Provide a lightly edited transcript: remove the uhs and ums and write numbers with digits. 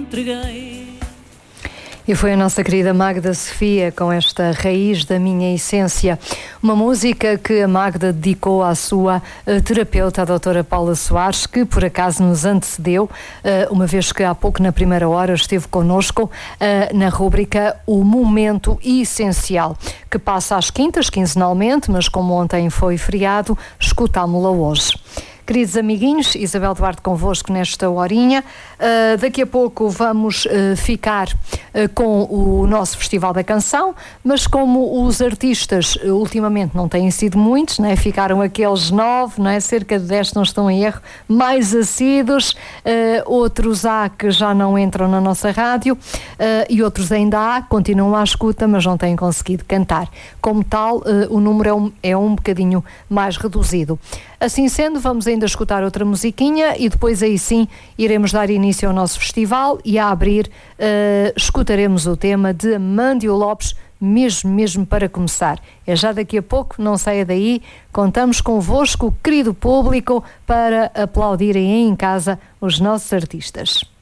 entreguei. E foi a nossa querida Magda Sofia com esta Raiz da Minha Essência, uma música que a Magda dedicou à sua terapeuta, a doutora Paula Soares, que por acaso nos antecedeu, uma vez que há pouco na primeira hora esteve connosco na rúbrica O Momento Essencial, que passa às quintas, quinzenalmente, mas como ontem foi feriado, escutámo-la hoje. Queridos amiguinhos, Isabel Duarte convosco nesta horinha. Daqui a pouco vamos ficar com o nosso Festival da Canção, mas como os artistas ultimamente não têm sido muitos, né? Ficaram aqueles 9, né? Cerca de 10, não estão em erro, mais assíduos, outros há que já não entram na nossa rádio e outros ainda há, continuam à escuta, mas não têm conseguido cantar. Como tal, o número é um bocadinho mais reduzido. Assim sendo, vamos ainda escutar outra musiquinha e depois aí sim iremos dar início ao nosso festival e a abrir escutaremos o tema de Amândio Lopes, mesmo para começar. É já daqui a pouco, não saia daí, contamos convosco, querido público, para aplaudirem em casa os nossos artistas.